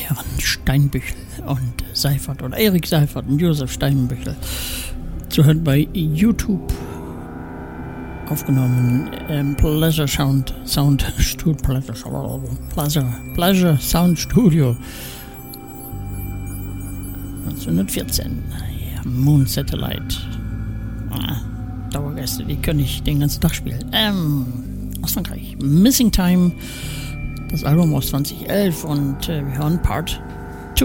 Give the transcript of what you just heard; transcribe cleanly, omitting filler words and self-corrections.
Herren Steinbüchel und Seifert oder Erik Seifert und Josef Steinbüchel. Zu hören bei YouTube. Aufgenommen im Pleasure Sound Studio. Pleasure Sound Studio. 1914. Ja, Moon Satellite. Dauergäste, die können ich den ganzen Tag spielen. Aus Frankreich. Missing Time. Das Album aus 2011 und wir hören Part